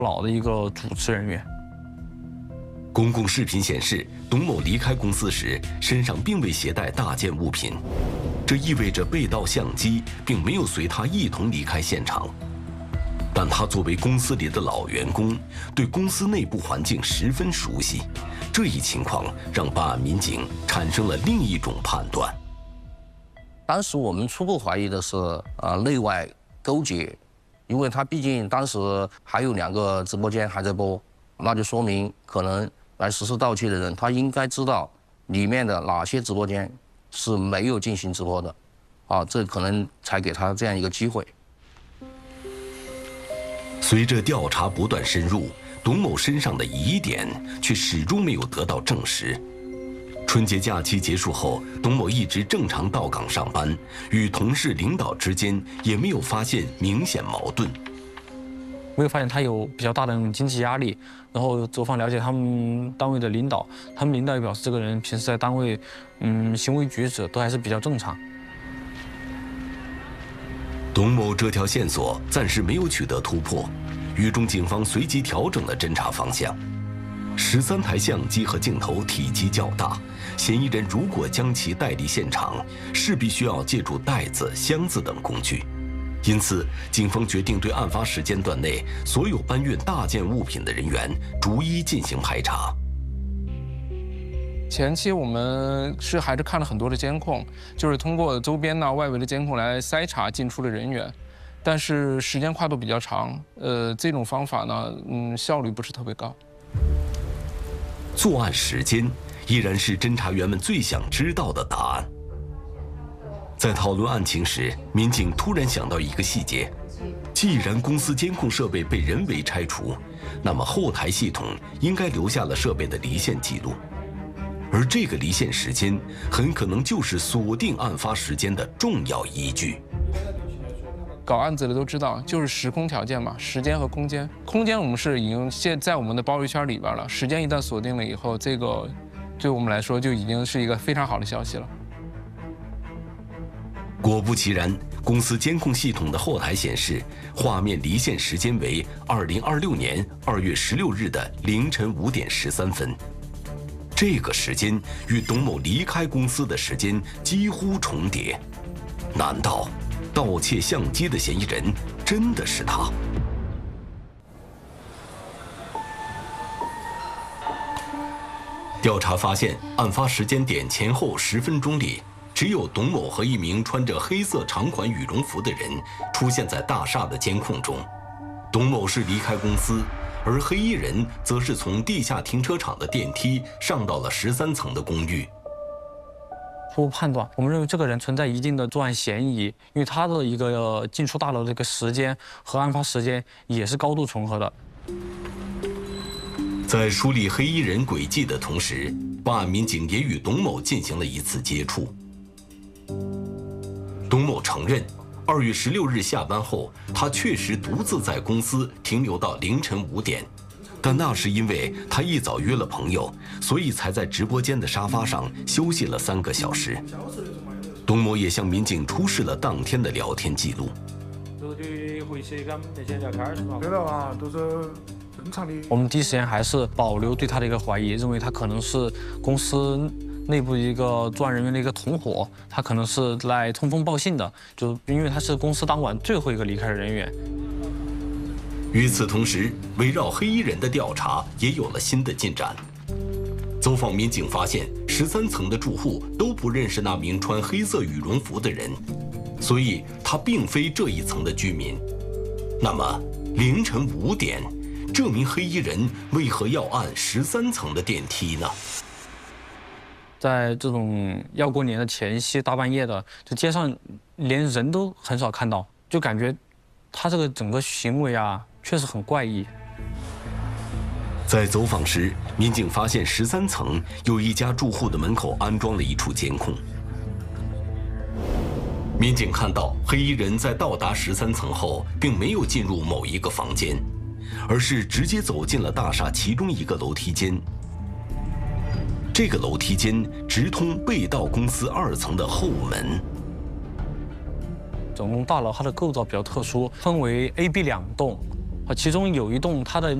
老的一个主持人员。 公共视频显示，董某离开公司时身上并未携带大件物品，这意味着被盗相机并没有随他一同离开现场。但他作为公司里的老员工，对公司内部环境十分熟悉，这一情况让办案民警产生了另一种判断。 当时我们初步怀疑的是内外勾结，因为他毕竟当时还有2个直播间还在播，那就说明可能来实施盗窃的人，他应该知道里面的哪些直播间是没有进行直播的，这可能才给他这样一个机会。 随着调查不断深入，董某身上的疑点却始终没有得到证实。春节假期结束后，董某一直正常到岗上班，与同事领导之间也没有发现明显矛盾。 没有发现他有比较大的那种经济压力，然后走访了解他们单位的领导，他们领导也表示这个人平时在单位，行为举止都还是比较正常。 董某这条线索暂时没有取得突破，渝中警方随即调整了侦查方向。13台相机和镜头体积较大，嫌疑人如果将其带离现场，势必需要借助袋子、箱子等工具。因此，警方决定对案发时间段内所有搬运大件物品的人员逐一进行排查。 前期我们还是看了很多的监控，就是通过周边外围的监控来筛查进出的人员，但是时间跨度比较长，这种方法呢，效率不是特别高。 作案时间依然是侦查员们最想知道的答案。在讨论案情时，民警突然想到一个细节：既然公司监控设备被人为拆除，那么后台系统应该留下了设备的离线记录，而这个离线时间很可能就是锁定案发时间的重要依据。 搞案子的都知道，就是时空条件嘛，时间和空间。空间我们是已经现在我们的包围圈里边了，时间一旦锁定了以后，这个对我们来说就已经是一个非常好的消息了。 果不其然，公司监控系统的后台显示，画面离线时间为2026年2月16日的凌晨5点13分。这个时间与董某离开公司的时间几乎重叠。难道盗窃相机的嫌疑人真的是他？调查发现，案发时间点前后10分钟里，只有董某和一名穿着黑色长款羽绒服的人出现在大厦的监控中。董某是离开公司，而黑衣人则是从地下停车场的电梯上到了13层的公寓。 初步判断，我们认为这个人存在一定的作案嫌疑，因为他的一个进出大楼的这个时间和案发时间也是高度重合的。 在梳理黑衣人轨迹的同时，办案民警也与董某进行了一次接触。董某承认，2月16日下班后，他确实独自在公司停留到凌晨5点，但那是因为他一早约了朋友，所以才在直播间的沙发上休息了3个小时。董某也向民警出示了当天的聊天记录。 我们第一时间还是保留对他的一个怀疑，认为他可能是公司内部一个作案人员的一个同伙，他可能是来通风报信的，就因为他是公司当晚最后一个离开的人员。 与此同时，围绕黑衣人的调查也有了新的进展。走访民警发现，13层的住户都不认识那名穿黑色羽绒服的人，所以他并非这一层的居民。那么，凌晨5点，这名黑衣人为何要按13层的电梯呢？ 在这种要过年的前夕，大半夜的，就街上连人都很少看到，就感觉他这个整个行为啊，确实很怪异。 在走访时，民警发现13层有一家住户的门口安装了一处监控。民警看到黑衣人在到达13层后，并没有进入某一个房间，而是直接走进了大厦其中一个楼梯间。这个楼梯间直通被盗公司2层的后门。 整栋大楼它的构造比较特殊，分为A、B 2栋， 其中有一栋它的